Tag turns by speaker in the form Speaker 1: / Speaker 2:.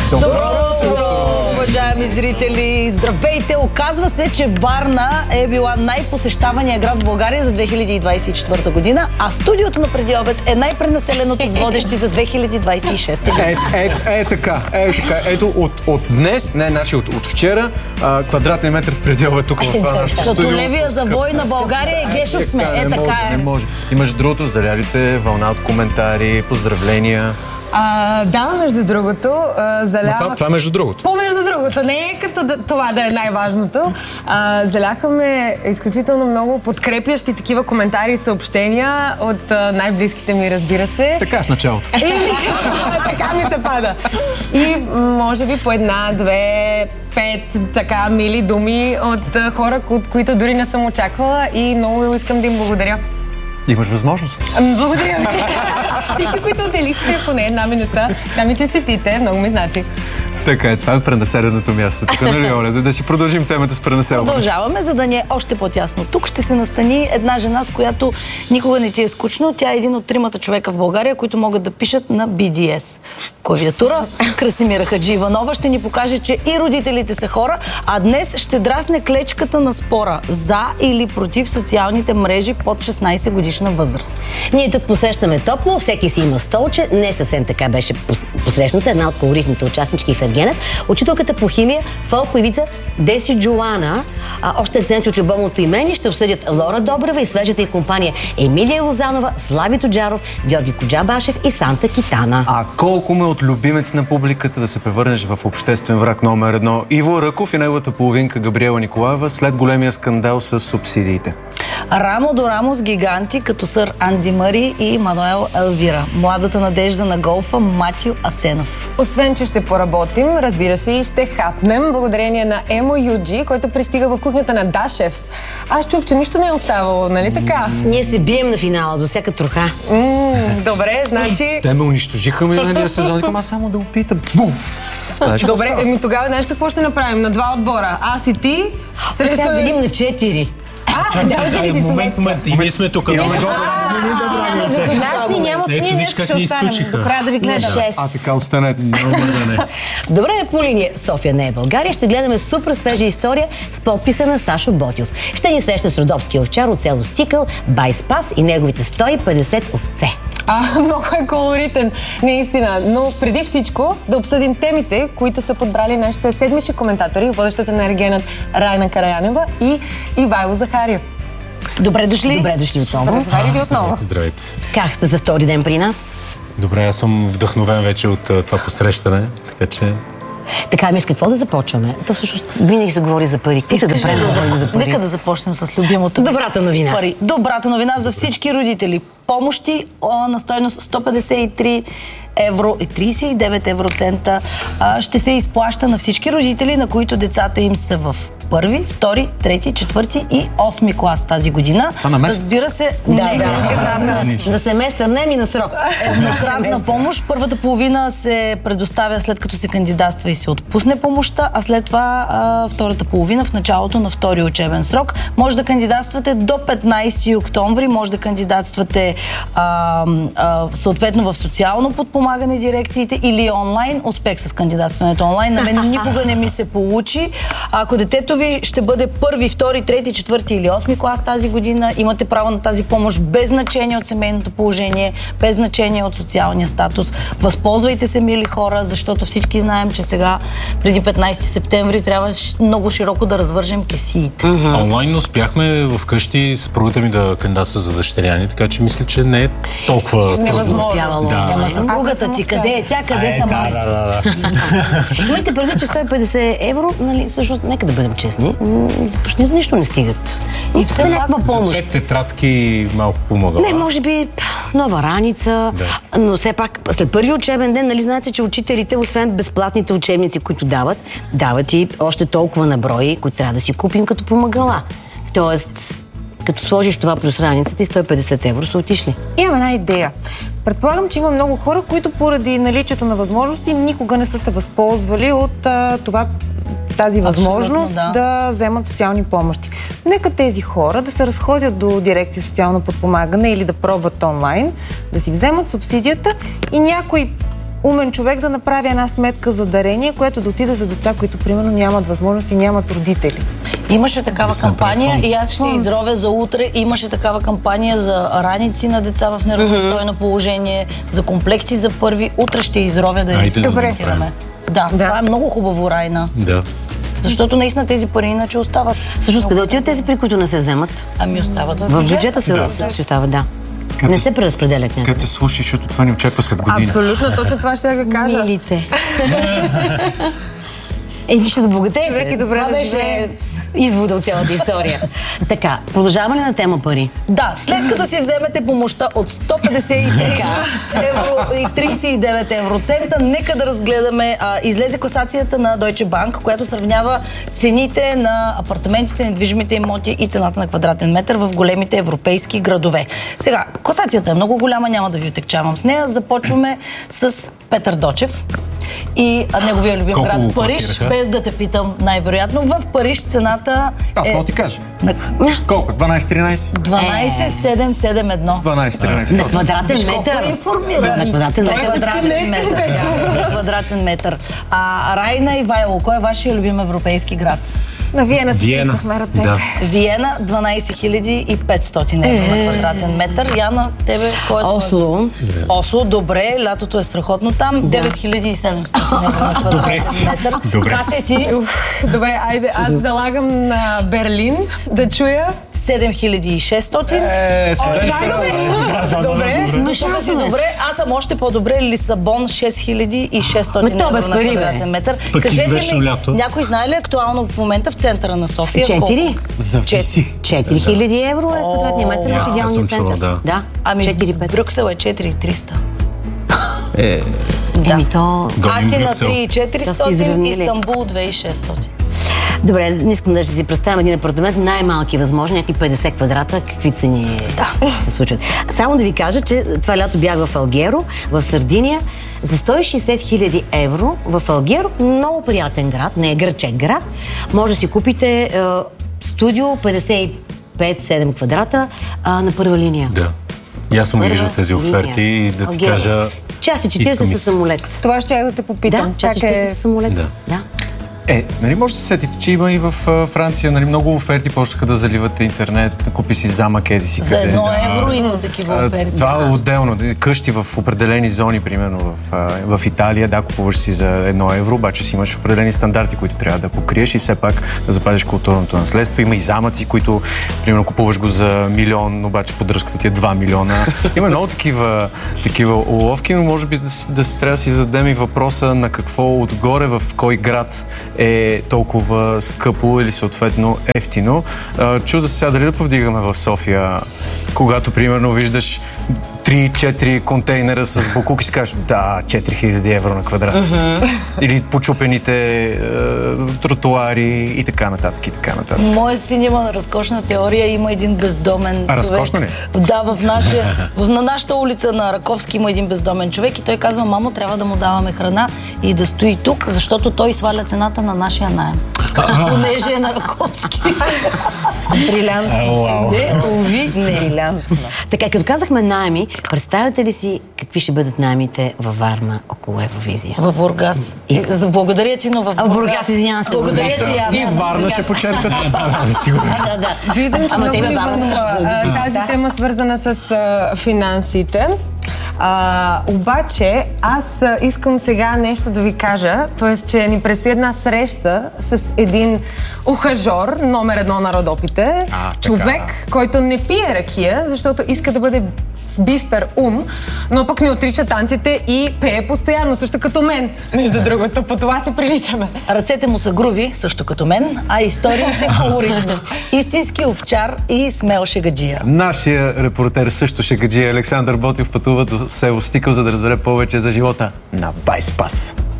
Speaker 1: Добро утро, уважаеми зрители! Здравейте! Оказва се, че Варна е била най-посещавания град в България за 2024 година, а студиото на Преди обед е най-пренаселеното с водещи за 2026 година.
Speaker 2: Така. Ето от днес, не наши от вчера, квадратния метър в Преди обед тук в това нашето студио.
Speaker 1: Като левия завой на България и Гешов сме. Така е.
Speaker 2: Не може. И между другото, залялите вълна от коментари, поздравления.
Speaker 3: Да, между другото, залява...
Speaker 2: Това между другото.
Speaker 3: По-между другото, не е като това да е най-важното. Заляха ме изключително много подкрепящи такива коментари и съобщения от най-близките ми, разбира се.
Speaker 2: Така в началото.
Speaker 3: Така ми се пада. И може би по една, две, пет така мили думи от хора, от които дори не съм очаквала и много искам да им благодаря.
Speaker 2: Имаш възможност.
Speaker 3: Благодаря ви. Всички, които отделихте поне една минута, да ми честитите, много ми значи.
Speaker 2: Така е, това е пренаселеното място. Тук, нали, Оля? Да си продължим темата с пренаселване.
Speaker 1: Продължаваме, за да ни е още по-тясно. Тук ще се настани една жена, с която никога не ти е скучно. Тя е един от 3 човека в България, които могат да пишат на BDS. Клавиатура. Красимира Хаджииванова ще ни покаже, че и родителите са хора, а днес ще драсне клечката на спора за или против социалните мрежи под 16 годишна възраст.
Speaker 4: Ние тук посрещаме топло, всеки си има столче. Не съвсем така беше посрещната една от колоритните участнички в Ергенът. Учителката по химия, фолк певица Деси Джоана, още акценти от любовното имение ще обсъдят Лора Добрева и свежата й компания Емилия Лозанова, Слави Тоджаров, Георги Коджабашев и Санта Китана.
Speaker 2: А колко ме от любимец на публиката да се превърнеш в обществен враг номер 1 Иво Ръков и неговата половинка Габриела Николаева след големия скандал с субсидиите.
Speaker 1: Рамо до рамо с гиганти като сър Анди Мари и Мануел Елвира. Младата надежда на голфа Матио Асенов.
Speaker 3: Освен, че ще поработим, разбира се, и ще хапнем благодарение на Емо Юджи, който пристига в кухнята на Дашев. Аз чух, че нищо не е оставало, нали така?
Speaker 4: Ние се бием на финала до всяка троха.
Speaker 3: Добре, значи...
Speaker 2: Те ме унищожиха миналия сезон. Аз само да опитам. Буф!
Speaker 3: Добре, тогава знаеш какво ще направим? На 2 отбора. Аз и ти
Speaker 4: Ще да видим на 4.
Speaker 5: Момент, и ние сме тук.
Speaker 1: Нас ни нямат, ние днес ще останем до края да ви гледаме.
Speaker 4: 6.
Speaker 2: Така останете.
Speaker 4: Добре, по линия София не е България. Ще гледаме супер свежа история с подписа на Сашо Ботйов. Ще ни среща с родопския овчар от село Стикъл, Бай Спас и неговите 150 овце.
Speaker 3: Много е колоритен, наистина. Но преди всичко да обсъдим темите, които са подбрали нашите седмични коментатори, водещата на Ергенът Райна Караянева и Ивайло Захариев.
Speaker 1: Добре дошли.
Speaker 4: Добре дошли отново.
Speaker 5: Здравейте.
Speaker 4: Как сте за втори ден при нас?
Speaker 5: Добре, аз съм вдъхновен вече от това посрещане, така че...
Speaker 4: Така, с какво да започваме? То всъщност винаги се говори за пари. Какво се да говорим за пари?
Speaker 1: Нека да започнем с любимото.
Speaker 4: Добрата новина.
Speaker 1: Пари. Добрата новина за всички родители. Помощи на стойност 153 евро и 39 евроцента ще се изплаща на всички родители, на които децата им са в първи, втори, трети, четвърти и 8 клас тази година.
Speaker 2: Това на месец?
Speaker 1: Разбира се,
Speaker 4: На семестър, не ми на срок.
Speaker 1: еднократна помощ. Първата половина се предоставя след като се кандидатства и се отпусне помощта, а след това втората половина в началото на втори учебен срок. Може да кандидатствате до 15 октомври, може да кандидатствате съответно в социално подпомагане дирекциите или онлайн. Успех с кандидатстването онлайн. На мен никога не ми се получи. Ако детето ви ще бъде първи, втори, трети, четвърти или 8 клас тази година, имате право на тази помощ без значение от семейното положение, без значение от социалния статус. Възползвайте се, мили хора, защото всички знаем, че сега, преди 15 септември, трябва много широко да развържем кесиите.
Speaker 5: Онлайн успяхме вкъщи съпругата ми да кандидатства за дъщеряни, така че мисля, че не е толкова трудно.
Speaker 1: Няма съпругата ти. Къде е тя, къде съм аз?
Speaker 4: Имайте предвид, че 150 евро, нали, всъщност, нека да бъдем честни, почти за нищо не стигат. И все някаква помощ.
Speaker 5: За 5 тетрадки малко помогала.
Speaker 4: Не, може би нова раница, но все пак след първи учебен ден, нали знаете, че учителите, освен безплатните учебници, които дават и още толкова наброи, които трябва да си купим като помагала. Тоест, като сложиш това плюс раницата и 150 евро са отишли.
Speaker 6: Имам една идея. Предполагам, че има много хора, които поради наличието на възможности никога не са се възползвали от тази възможност да вземат социални помощи. Нека тези хора да се разходят до дирекция социално подпомагане или да пробват онлайн, да си вземат субсидията и някой умен човек да направи една сметка за дарение, което да отиде за деца, които примерно нямат възможност и нямат родители.
Speaker 1: Имаше такава кампания и аз ще изровя за утре. Имаше такава кампания за раници на деца в неравностойно положение, за комплекти за първи. Утре ще изровя да я изкоментираме. Да, това е много хубаво, Райна.
Speaker 5: Да.
Speaker 1: Защото наистина тези пари иначе остават.
Speaker 4: Всъщност, къде отиват тези пари, които не се вземат?
Speaker 1: Ами остават в
Speaker 4: бюджета си остават, да. Не се преразпределят някакви.
Speaker 2: Като те слушай, защото това ни очаква след година.
Speaker 3: Абсолютно, точно това ще да кажа.
Speaker 4: Милите. Ще забогатеете.
Speaker 6: Това
Speaker 4: беше извода от цялата история. Така, продължаваме ли на тема пари?
Speaker 1: Да, след като си вземете помощта от 153 евро и 39 евроцента, нека да разгледаме. Излезе класацията на Deutsche Bank, която сравнява цените на апартаментите, недвижимите имоти и цената на квадратен метър в големите европейски градове. Сега, класацията е много голяма, няма да ви отекчавам с нея. Започваме с Петър Дочев и неговия любим град Париж, без да те питам най-вероятно. В Париж цената
Speaker 2: Аз мога ти кажа. Колко? 12-13?
Speaker 1: 12,771.
Speaker 2: 12-13.
Speaker 4: На квадратен метър.
Speaker 1: На квадратен метър. Райна Ивайло, кой е вашия любим европейски град?
Speaker 6: На Виена си стиснахме ръцете.
Speaker 2: Да.
Speaker 1: Виена 12,500 евро на квадратен метър. Яна, тебе кой е?
Speaker 4: Осло.
Speaker 1: Осло, добре, лятото е страхотно там. 9700 евро на квадратен метър. Как е ти?
Speaker 3: Добре, айде, аз залагам на Берлин да чуя.
Speaker 1: 7600. Добре. Добре, аз съм още по-добре. Лисабон 6600 евро на квадратен метър. Кажете ми, някой знае ли актуално в момента в центъра на София?
Speaker 4: 4?
Speaker 2: Зависи.
Speaker 4: 4000 евро е квадратния метър в идеалния център.
Speaker 5: Да.
Speaker 1: Ами
Speaker 4: 4-5.
Speaker 1: Брюксел е 4300.
Speaker 4: То...
Speaker 1: Атина 3400, Истанбул 2600.
Speaker 4: Добре, не искам да ще си представям един апартамент, най-малки възможно, някакви 50 квадрата, какви цени се случват. Само да ви кажа, че това лято бях в Алгеро, в Сардиния, за 160 000 евро в Алгеро, много приятен град, не е грачек град, може да си купите студио 55-7 квадрата на първа линия.
Speaker 5: Да. И аз съм виждал тези оферти и да ти кажа...
Speaker 4: Части 40 със самолет.
Speaker 6: Това ще да те попитам.
Speaker 4: Да, части 40 със самолет. Да.
Speaker 2: Нали може да се сетите, че има и в Франция, нали, много оферти почнаха да заливате интернет, купи си замък, еди си къде.
Speaker 1: За 1 евро има такива оферти.
Speaker 2: Това е отделно. Къщи в определени зони, примерно в Италия, да, купуваш си за 1 евро, обаче си имаш определени стандарти, които трябва да покриеш и все пак да запазиш културното наследство. Има и замъци, които, примерно, купуваш го за 1 милион, обаче поддръжката ти е 2 милиона. Има много такива уловки, но може би трябва да си зададем и въпроса на какво отгоре, в кой град е толкова скъпо или съответно ефтино. Чудо се сега дали да повдигаме в София, когато примерно виждаш 3-4 контейнера с боклук и си кажеш, да, 4000 евро на квадрат. Или почупените тротуари и така нататък, и така нататък.
Speaker 1: Моя син има разкошна теория, има един бездомен човек.
Speaker 2: Разкошно ли?
Speaker 1: Да, на нашата улица на Раковски има един бездомен човек и той казва, мамо, трябва да му даваме храна и да стои тук, защото той сваля цената на нашия наем. Понеже е на Раковски.
Speaker 6: Брилянтно.
Speaker 4: Брилянтно. Така, като казахме наеми, представяте ли си какви ще бъдат наемите във Варна около Евровизия?
Speaker 1: В Бургас. Благодаря ти, но в
Speaker 4: Бургас, извинявам се.
Speaker 1: Благодаря ти.
Speaker 2: И Варна ще почерпят.
Speaker 3: Видим, че много ви вълнува тази тема, свързана с финансите. Обаче, аз искам сега нещо да ви кажа, т.е. че ни предстои една среща с един ухажор, номер 1 на Родопите. Човек, който не пие ракия, защото иска да бъде с бистър ум, но пък не отрича танците и пее постоянно, също като мен. Между другото, по това се приличаме.
Speaker 1: Ръцете му са груби, също като мен, а историите колоритни. Истински овчар и смел шегаджия.
Speaker 2: Нашия репортер също шегаджия Александър Ботев пътува до село Стикъл, за да разбере повече за живота на Байспас.